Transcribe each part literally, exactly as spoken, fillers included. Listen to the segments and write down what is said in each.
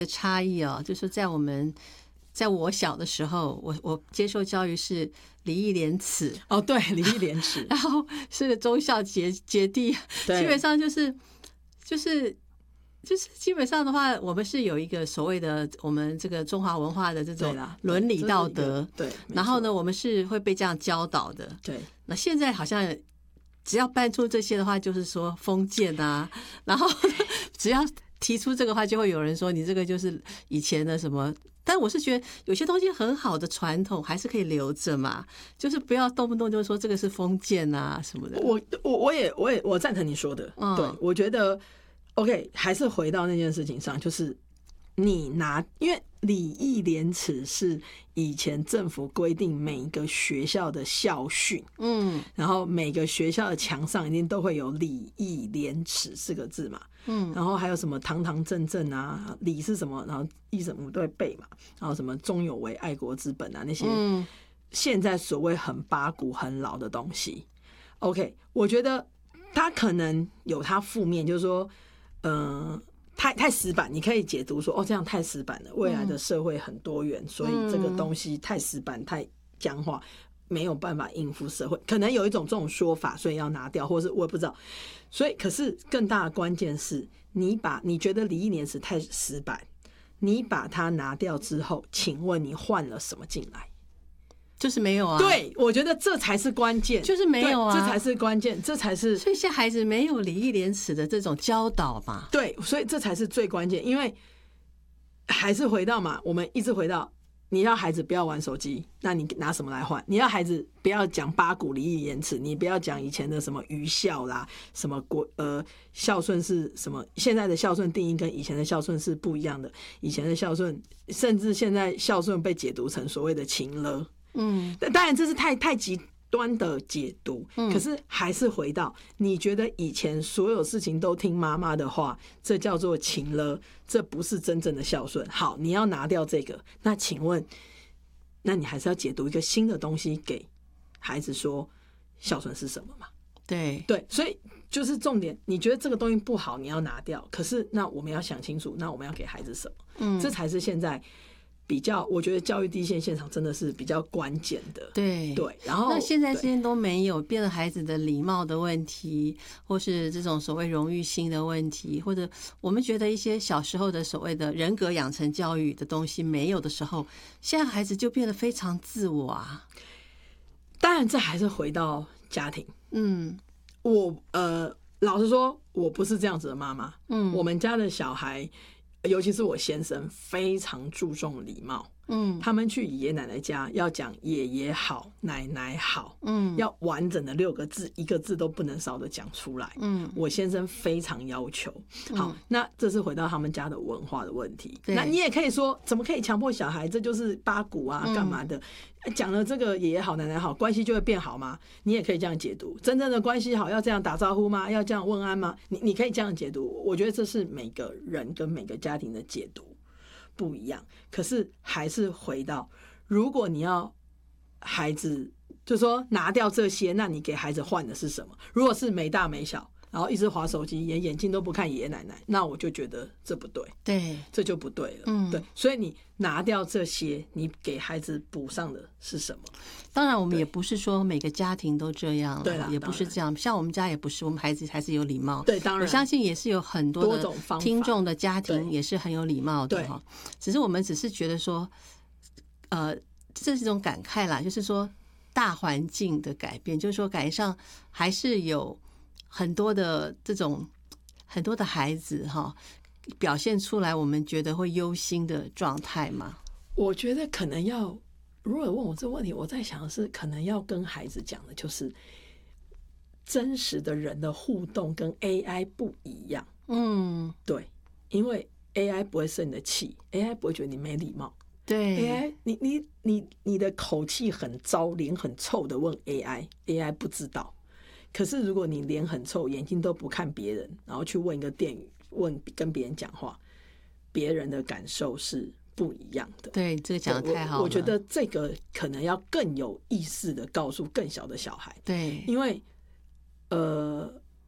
差异哦，就是在我们在我小的时候，我我接受教育是礼义廉耻哦，对，礼义廉耻， 然后是个忠孝节节帝，基本上就是就是就是基本上的话，我们是有一个所谓的我们这个中华文化的这种伦理道德， 对， 然后呢，我们是会被这样教导的， 对。 那现在好像只要搬出这些的话，就是说封建啊，然后只要提出这个话，就会有人说你这个就是以前的什么。但我是觉得有些东西很好的传统还是可以留着嘛，就是不要动不动就说这个是封建啊什么的。 我我我也我也我赞成你说的，嗯、对，我觉得 OK， 还是回到那件事情上，就是你拿，因为礼义廉耻是以前政府规定每一个学校的校训，嗯，然后每个学校的墙上一定都会有礼义廉耻四个字嘛，嗯，然后还有什么堂堂正正啊，礼是什么，然后义什么都会背嘛，然后什么忠有为爱国之本啊，那些现在所谓很八股很老的东西 ，OK， 我觉得它可能有它负面，就是说，嗯、呃。太太死板，你可以解读说哦，这样太死板了。未来的社会很多元，嗯、所以这个东西太死板、太僵化，没有办法应付社会。可能有一种这种说法，所以要拿掉，或是我也不知道。所以，可是更大的关键是，你把你觉得礼义廉耻太死板，你把它拿掉之后，请问你换了什么进来？ 就是没有啊， 对，我觉得这才是关键， 就是没有啊， 这才是关键，这才是。 所以现在孩子没有礼义廉耻的这种教导嘛？ 对，所以这才是最关键，因为还是回到嘛，我们一直回到，你要孩子不要玩手机，那你拿什么来换？你要孩子不要讲八股礼义廉耻，你不要讲以前的什么愚孝啦，什么国呃孝顺是什么？现在的孝顺定义跟以前的孝顺是不一样的，以前的孝顺，甚至现在孝顺被解读成所谓的情勒。嗯，当然这是太太极端的解读，可是还是回到你觉得以前所有事情都听妈妈的话，这叫做情勒，这不是真正的孝顺。好，你要拿掉这个，那请问，那你还是要解读一个新的东西给孩子说孝顺是什么嘛？ 对对，所以就是重点，你觉得这个东西不好，你要拿掉，可是那我们要想清楚，那我们要给孩子什么？嗯，这才是现在。比较，我觉得教育第一线现场真的是比较关键的， 对对。然后那现在这些都没有，变了孩子的礼貌的问题，或是这种所谓荣誉心的问题，或者我们觉得一些小时候的所谓的人格养成教育的东西没有的时候，现在孩子就变得非常自我啊。 当然，这还是回到家庭。 嗯， 我呃，老实说，我不是这样子的妈妈。嗯，我们家的小孩。尤其是我先生非常注重礼貌，嗯，他们去爷爷奶奶家要讲爷爷好，奶奶好，嗯，要完整的六个字，一个字都不能少的讲出来，嗯，我先生非常要求。好，嗯、那这是回到他们家的文化的问题。那你也可以说，怎么可以强迫小孩？这就是八股啊，干嘛的？讲了这个爷爷好奶奶好，关系就会变好吗？你也可以这样解读。真正的关系好要这样打招呼吗？要这样问安吗？你你可以这样解读。我觉得这是每个人跟每个家庭的解读不一样。可是还是回到，如果你要孩子就说拿掉这些，那你给孩子换的是什么？如果是没大没小，然后一直滑手机，连眼睛都不看爷爷奶奶，那我就觉得这不对， 对， 这就不对了。嗯，对，所以你拿掉这些，你给孩子补上的是什么？ 当然，我们也不是说每个家庭都这样， 对啦， 也不是这样。像我们家也不是，我们孩子还是有礼貌。 对，当然， 我相信也是有很多的听众的家庭也是很有礼貌的哈。只是我们只是觉得说，呃，这是一种感慨啦，就是说大环境的改变，就是说感觉上还是有。很多的这种很多的孩子哈，表现出来我们觉得会忧心的状态嘛？ 我觉得可能要，如果问我这个问题，我在想的是，可能要跟孩子讲的就是真实的人的互动跟 A I 不一样。嗯，对，因为 A I 不会生你的气 ，A I 不会觉得你没礼貌。 对 ，A I 你你你你的口气很糟，脸很臭的问 A I，A I 不知道。可是如果你脸很臭，眼睛都不看别人，然后去问一个店员，问跟别人讲话，别人的感受是不一样的。 对，这个讲得太好了。 我, 我觉得这个可能要更有意识的告诉更小的小孩。 对， 因为呃，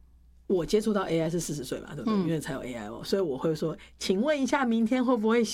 我接触到 A I 是四十岁嘛，对不对？因为才有 A I 哦，所以我会说，请问一下，明天会不会